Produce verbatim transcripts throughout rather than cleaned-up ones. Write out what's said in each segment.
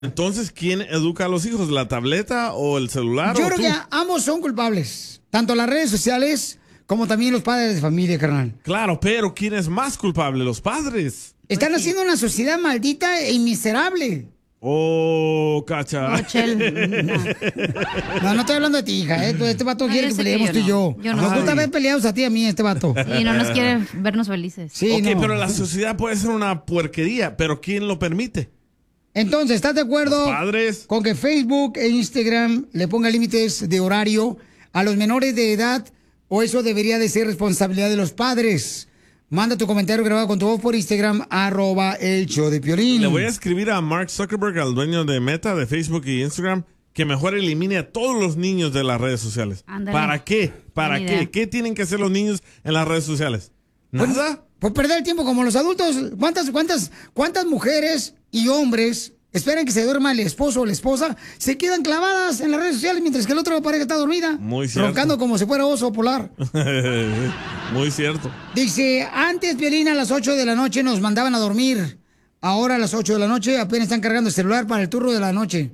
Entonces, ¿quién educa a los hijos? ¿La tableta o el celular? Yo o creo tú? que ambos son culpables. Tanto las redes sociales como también los padres de familia, carnal. Claro, pero ¿quién es más culpable? Los padres. Están haciendo una sociedad maldita e miserable. Oh, cacha. Oh, Chel. No, no estoy hablando de ti, hija. ¿eh? Este vato No, quiere yo que sé peleemos que tú y yo yo. no. Yo no Nos soy. gusta ver peleados a ti y a mí, este vato. Y no nos quiere vernos felices. Sí, ok, no. pero la sociedad puede ser una puerquería, pero ¿quién lo permite? Entonces, ¿estás de acuerdo Los padres. con que Facebook e Instagram le pongan límites de horario a los menores de edad o eso debería de ser responsabilidad de los padres? Manda tu comentario grabado con tu voz por Instagram, arroba el show de Piolín. Le voy a escribir a Mark Zuckerberg, al dueño de Meta, de Facebook y Instagram, que mejor elimine a todos los niños de las redes sociales. Ándale. ¿Para qué? ¿Para Buena qué? idea. ¿Qué tienen que hacer los niños en las redes sociales? ¿Nada? Pues perder el tiempo como los adultos. ¿Cuántas, cuántas, cuántas mujeres y hombres esperan que se duerma el esposo o la esposa? Se quedan clavadas en las redes sociales mientras que el otro pareja está dormida. Muy cierto. Roncando como si fuera oso polar. Muy cierto. Dice, antes, Piolín, a las ocho de la noche nos mandaban a dormir. Ahora a las ocho de la noche apenas están cargando el celular para el turno de la noche.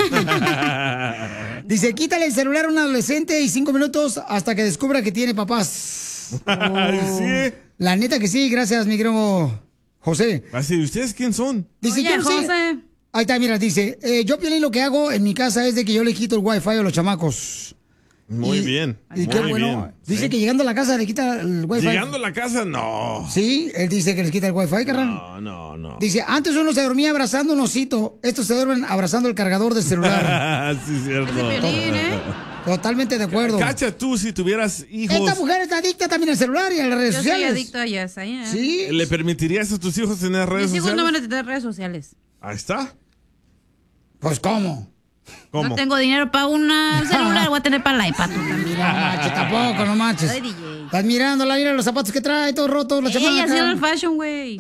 Dice, quítale el celular a un adolescente y cinco minutos hasta que descubra que tiene papás. Sí. La neta que sí, gracias, mi querido José. Así, ¿ustedes quién son? Dice, Oye, yo no sé. José. Ahí está, mira, dice, eh, yo, Piolín, lo que hago en mi casa es de que yo le quito el wifi a los chamacos. Muy Y- bien. Y muy qué bueno. bien. Dice Sí. que llegando a la casa le quita el wifi. Llegando a la casa, no. Sí, él dice que les quita el wifi, carnal. No, no, no. Dice, antes uno se dormía abrazando un osito, estos se duermen abrazando el cargador del celular. sí, cierto. Piolín, ¿eh? Totalmente de acuerdo. Cacha, tú si tuvieras hijos, Esta mujer está adicta también al celular y a las redes Yo soy sociales. adicto a ellas. ¿eh? Sí. ¿le permitirías a tus hijos tener redes Mis hijos sociales? no van a tener redes sociales. Ahí está. Pues, ¿cómo? ¿Cómo? No tengo dinero para una celular, voy a tener para el iPad. tú también. No manches, tampoco, no manches. Soy D J. Estás mirando, la mira los zapatos que trae, todos rotos, la Ella chamaca. hacía el fashion, güey.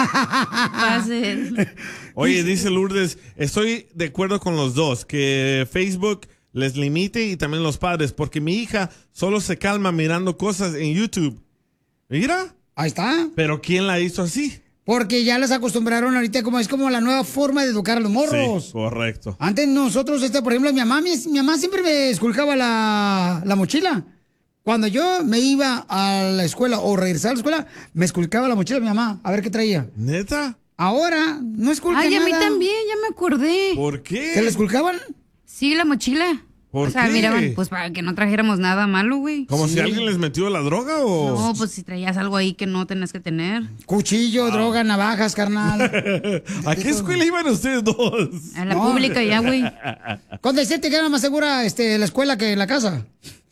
Fácil. Oye, dice Lourdes, estoy de acuerdo con los dos, que Facebook les limite y también los padres, porque mi hija solo se calma mirando cosas en YouTube. Mira, Ahí está. pero ¿quién la hizo así? Porque ya las acostumbraron ahorita como es como la nueva forma de educar a los morros. Sí, correcto. Antes nosotros, este, por ejemplo, mi mamá, mi, mi mamá siempre me esculcaba la, la mochila. Cuando yo me iba a la escuela o regresaba a la escuela, me esculcaba la mochila de mi mamá, a ver qué traía. ¿Neta? Ahora no esculca Ay, a mí nada. también, ya me acordé. ¿Por qué? ¿Se la esculcaban? Sí, la mochila. ¿Por o sea, qué? miraban, pues para que no trajéramos nada malo, güey. ¿Como Sí. si alguien les metió la droga o...? No, pues si traías algo ahí que no tenías que tener. Cuchillo, droga, navajas, carnal. ¿A qué escuela iban ustedes dos? A la No. pública ya, güey. Con decirte que era más segura este, la escuela que la casa.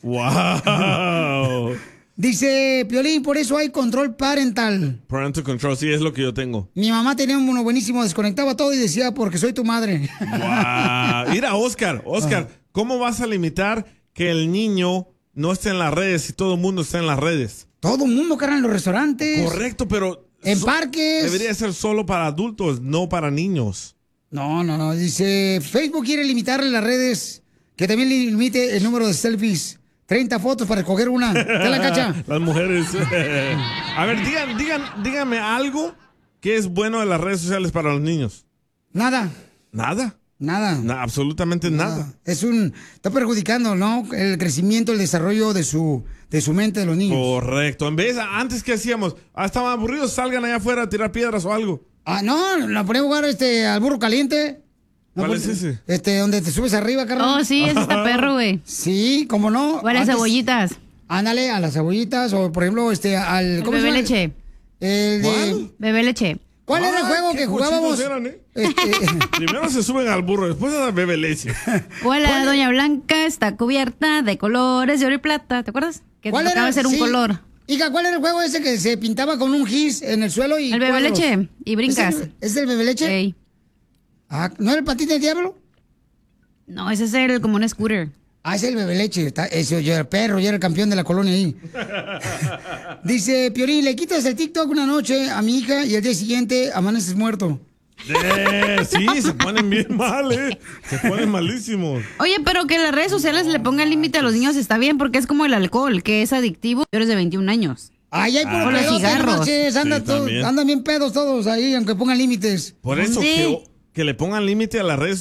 ¡Wow! Dice Piolín, por eso hay control parental. Parental control, sí, es lo que yo tengo. Mi mamá tenía uno buenísimo, desconectaba todo y decía, porque soy tu madre. ¡Wow! Mira, Oscar, Oscar, ¿cómo vas a limitar que el niño no esté en las redes si todo el mundo está en las redes? Todo el mundo, carnal, en los restaurantes. Correcto, pero... En so- parques. Debería ser solo para adultos, no para niños. No, no, no. Dice, Facebook quiere limitarle las redes, que también limite el número de selfies. treinta fotos para escoger una. ¿Te la cacha? Las mujeres. A ver, digan, digan, díganme algo que es bueno de las redes sociales para los niños. Nada, Nada. nada. Na- absolutamente nada. Es un... Está perjudicando, ¿no? El crecimiento, el desarrollo de su, de su mente de los niños. Correcto. En vez, antes que hacíamos, ah, estaban aburridos, salgan allá afuera a tirar piedras o algo. Ah, no, la ponemos a jugar este, al burro caliente. No, ¿Cuál pues, es ese? Este, donde te subes arriba, carnal. Oh, sí, ese está perro, güey. Sí, cómo no. O a las Antes- cebollitas. Ándale, a las cebollitas, o por ejemplo, este, al... El ¿cómo se bebé llama? leche. El de... ¿Cuál? Bebé leche. ¿Cuál era el Ah, juego qué que jugábamos? cochinos eran, ¿eh? Este, Primero se suben al burro, después a la bebé leche. O la doña Blanca está cubierta de colores de oro y plata. ¿Te acuerdas? Que te ¿Cuál tocaba era? hacer un Sí. color. Hija, ¿cuál era el juego ese que se pintaba con un gis en el suelo y El bebé cuadros? leche. Y brincas. ¿Es el, es el bebé leche? Ey. Ah, ¿no era el patín del diablo? No, ese es el, como un scooter. Ah, es el bebé leche. Está- ese, yo era perro, yo era el campeón de la colonia ahí. Dice, Piolín, le quitas el TikTok una noche a mi hija y el día siguiente amaneces muerto. Eh, sí, se ponen bien mal, ¿eh? Se ponen malísimos. Oye, pero que las redes sociales le pongan límite a los niños está bien, porque es como el alcohol, que es adictivo. Mayores de veintiún años. Ay, hay Ah, puro o los pedote, no cigarros. marches, anda Sí, todo- también. andan bien pedos todos ahí, aunque pongan límites. Por eso Sí. que que le pongan límite a las redes